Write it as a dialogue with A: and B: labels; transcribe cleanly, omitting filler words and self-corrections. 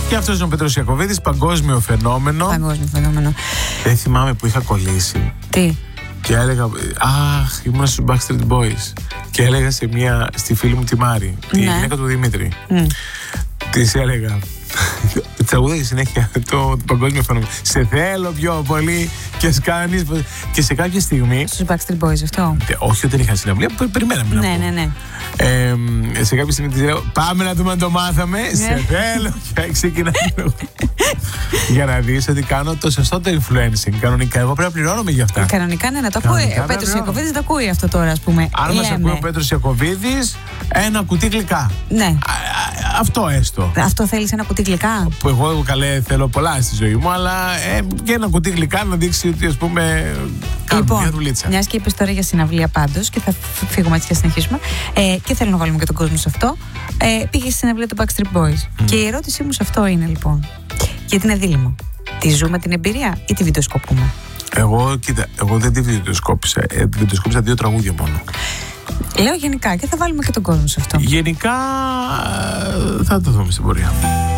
A: Και αυτός είναι ο Πέτρος Ιακωβίδης, παγκόσμιο φαινόμενο.
B: Παγκόσμιο φαινόμενο.
A: Δεν θυμάμαι που είχα κολλήσει.
B: Τι?
A: Και έλεγα, αχ, ήμουν στους Backstreet Boys. Και έλεγα στη φίλη μου τη Μάρη, τη γυναίκα του Δημήτρη. Της έλεγα, τραγούδαγε συνέχεια το παγκόσμιο φαινόμενο. Σε θέλω πιο πολύ και σκάνεις. Και σε κάποια στιγμή.
B: Στους Backstreet Boys αυτό?
A: Όχι, όταν είχαν συναυλία, περιμέναμε να πούμε.
B: Ναι.
A: Σε κάποια στιγμή της λέω, πάμε να δούμε αν το μάθαμε. Σε θέλω. Και ξεκινάμε. Για να δεις ότι κάνω το σωστό το influencing. Κανονικά, εγώ πρέπει να πληρώνομαι για αυτά.
B: Κανονικά, ναι, να το ακούει. Ο Πέτρος Ιακωβίδης το ακούει αυτό τώρα, ας πούμε.
A: Αν μας ακούει ο Πέτρος Ιακωβίδης, ένα κουτί γλυκά.
B: Ναι.
A: Αυτό έστω.
B: Αυτό θέλεις, ένα κουτί γλυκά?
A: Που εγώ καλέ θέλω πολλά στη ζωή μου, αλλά και ένα κουτί γλυκά να δείξει ότι, ας πούμε, κάνω μια δουλίτσα.
B: Μιας και είπες τώρα για συναυλία πάντως, και θα φύγουμε έτσι και συνεχίσουμε. Και θέλω να βάλουμε και τον κόσμο σε αυτό. Πήγε στη συναυλία του Backstreet Boys. Και η ερώτησή μου σε αυτό είναι λοιπόν. Γιατί είναι δίλημο. Τη ζούμε την εμπειρία ή τη βιντεοσκοπούμε?
A: Εγώ δεν τη βιντεοσκόπησα. Βιντεοσκόπησα 2 τραγούδια μόνο.
B: Λέω γενικά και θα βάλουμε και τον κόσμο σε αυτό.
A: Γενικά θα το δούμε στην πορεία.